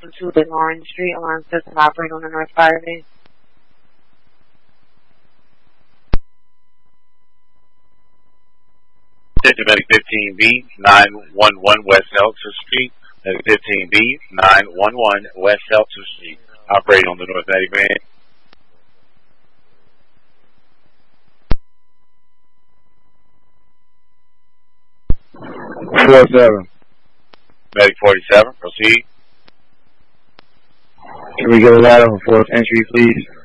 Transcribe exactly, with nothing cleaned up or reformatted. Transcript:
from two Orange Street. Alarm system operating on the North Fire Base. Attention Medic fifteen B, nine one one West Elster Street. Medic fifteen B, nine one one West Elster Street. Operating on the North Attic Band. four seven. Medic forty-seven, proceed. Can we get a ladder for fourth entry, please?